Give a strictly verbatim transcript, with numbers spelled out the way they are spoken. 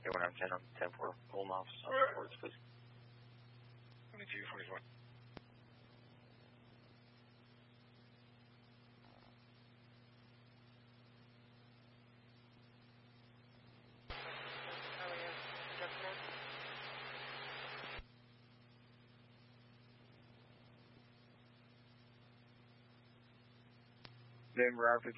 Hey, one nine ten on ten four, home office on sports, please. twenty-two forty-four. Denver Alpha